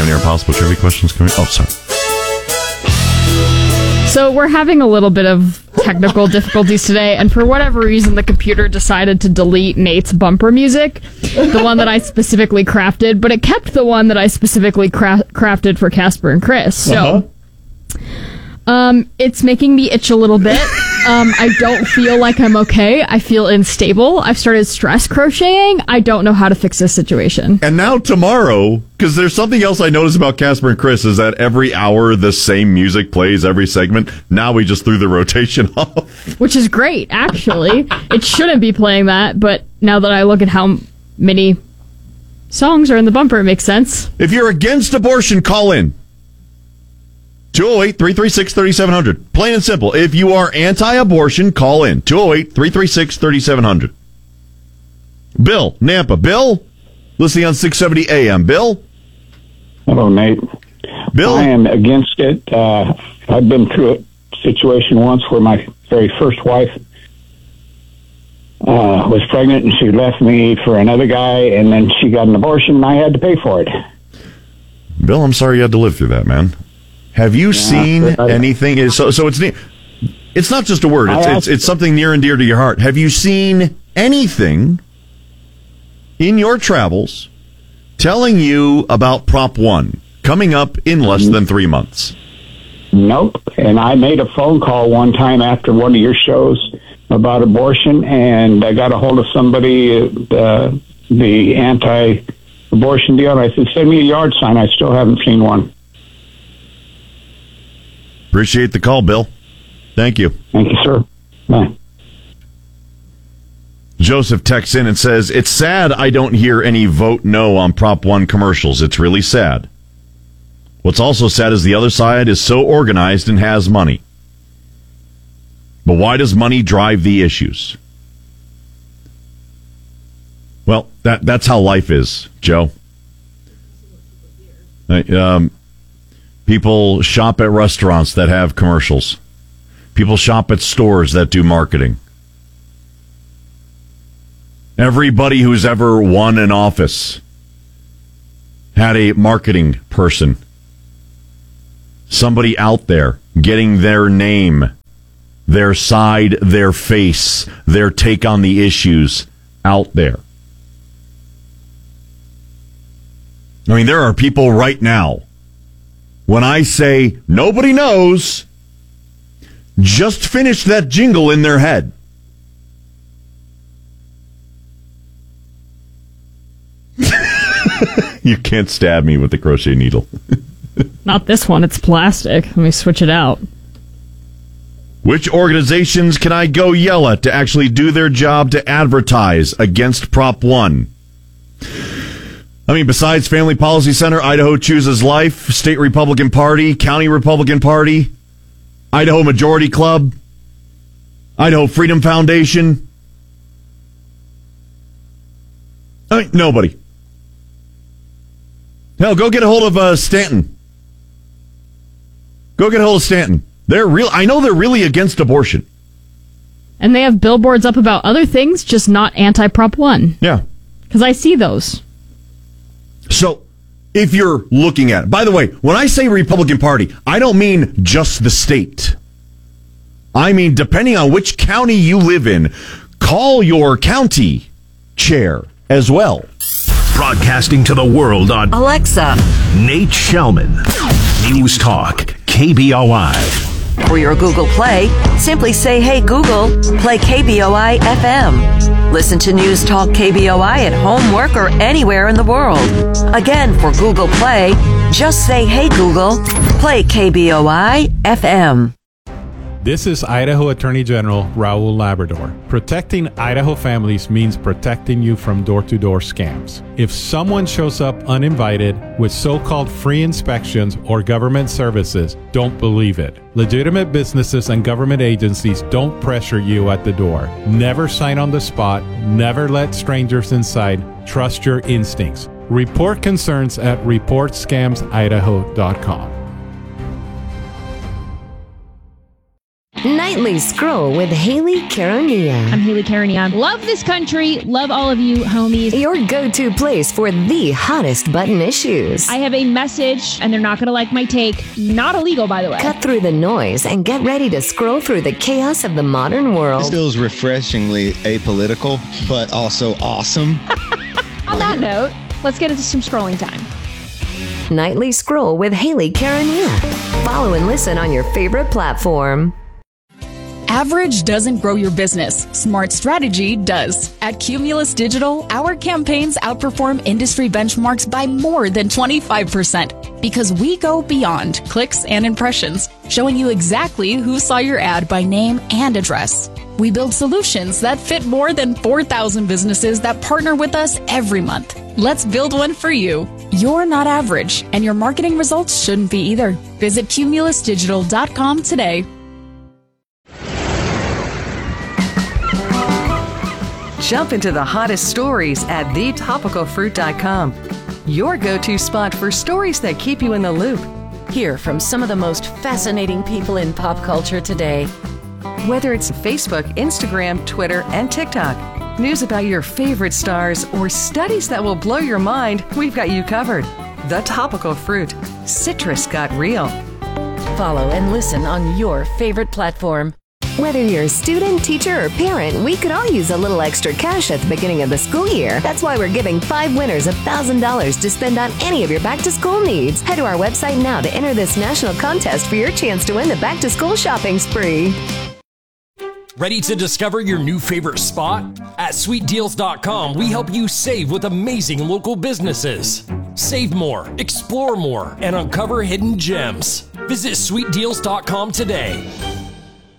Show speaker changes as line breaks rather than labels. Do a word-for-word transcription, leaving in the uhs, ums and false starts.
have any possible trivia questions coming? Oh, sorry.
So we're having a little bit of technical difficulties today, and for whatever reason, the computer decided to delete Nate's bumper music, the one that I specifically crafted, but it kept the one that I specifically cra- crafted for Casper and Chris. So, uh-huh. um, it's making me itch a little bit. Um, I don't feel like I'm okay. I feel unstable. I've started stress crocheting. I don't know how to fix this situation.
And now tomorrow, because there's something else I noticed about Casper and Chris, is that every hour the same music plays every segment. Now we just threw the rotation off.
Which is great, actually. It shouldn't be playing that, but now that I look at how many songs are in the bumper, it makes sense.
If you're against abortion, call in. two oh eight, three three six, three seven zero zero. Plain and simple. If you are anti-abortion, call in. two oh eight, three three six, three seven zero zero. Bill, Nampa. Bill, listening on six seventy A M. Bill?
Hello, Nate.
Bill?
I am against it. Uh, I've been through a situation once where my very first wife uh, was pregnant, and she left me for another guy, and then she got an abortion, and I had to pay for it.
Bill, I'm sorry you had to live through that, man. Have you yeah, seen I, anything? So, so it's it's not just a word. It's, it's it's something near and dear to your heart. Have you seen anything in your travels telling you about Prop One coming up in less than three months?
Nope. And I made a phone call one time after one of your shows about abortion, and I got a hold of somebody, uh, the anti-abortion deal. And I said, "Send me a yard sign." I still haven't seen one.
Appreciate the call, Bill. Thank you.
Thank you, sir. Bye.
Joseph texts in and says, "It's sad I don't hear any vote no on Prop one commercials. It's really sad. What's also sad is the other side is so organized and has money. But why does money drive the issues?" Well, that that's how life is, Joe. Um... People shop at restaurants that have commercials. People shop at stores that do marketing. Everybody who's ever won an office had a marketing person. Somebody out there getting their name, their side, their face, their take on the issues out there. I mean, there are people right now, when I say nobody knows, just finish that jingle in their head. You can't stab me with the crochet needle.
Not this one, it's plastic. Let me switch it out.
Which organizations can I go yell at to actually do their job to advertise against Prop one? I mean, besides Family Policy Center, Idaho Chooses Life, State Republican Party, County Republican Party, Idaho Majority Club, Idaho Freedom Foundation. I mean, nobody. Hell, go get a hold of uh, Stanton. Go get a hold of Stanton. They're real. I know they're really against abortion.
And they have billboards up about other things, just not anti-Prop one.
Yeah.
Because I see those.
So, if you're looking at it, by the way, when I say Republican Party, I don't mean just the state. I mean, depending on which county you live in, call your county chair as well.
Broadcasting to the world on
Alexa,
Nate Shellman, News Talk, K B O I.
For your Google Play, simply say, "Hey Google, play K B O I F M." Listen to News Talk K B O I at home, work, or anywhere in the world. Again, for Google Play, just say, "Hey Google, play K B O I F M."
This is Idaho Attorney General Raul Labrador. Protecting Idaho families means protecting you from door-to-door scams. If someone shows up uninvited with so-called free inspections or government services, don't believe it. Legitimate businesses and government agencies don't pressure you at the door. Never sign on the spot. Never let strangers inside. Trust your instincts. Report concerns at report scams idaho dot com.
Night Nightly Scroll with Haley Karania.
I'm Haley Karania. Love this country. Love all of you, homies.
Your go-to place for the hottest button issues.
I have a message, and they're not going to like my take. Not illegal, by the way.
Cut through the noise and get ready to scroll through the chaos of the modern world.
This feels refreshingly apolitical, but also awesome.
On that note, let's get into some scrolling time.
Nightly Scroll with Haley Karania. Follow and listen on your favorite platform.
Average doesn't grow your business. Smart strategy does. At Cumulus Digital, our campaigns outperform industry benchmarks by more than twenty-five percent because we go beyond clicks and impressions, showing you exactly who saw your ad by name and address. We build solutions that fit more than four thousand businesses that partner with us every month. Let's build one for you. You're not average, and your marketing results shouldn't be either. Visit cumulus digital dot com today.
Jump into the hottest stories at the topical fruit dot com. Your go-to spot for stories that keep you in the loop. Hear from some of the most fascinating people in pop culture today. Whether it's Facebook, Instagram, Twitter, and TikTok, news about your favorite stars, or studies that will blow your mind, we've got you covered. The Topical Fruit. Citrus got real. Follow and listen on your favorite platform.
Whether you're a student, teacher, or parent, we could all use a little extra cash at the beginning of the school year. That's why we're giving five winners one thousand dollars to spend on any of your back-to-school needs. Head to our website now to enter this national contest for your chance to win the back-to-school shopping spree.
Ready to discover your new favorite spot? At sweet deals dot com, we help you save with amazing local businesses. Save more, explore more, and uncover hidden gems. Visit sweet deals dot com today.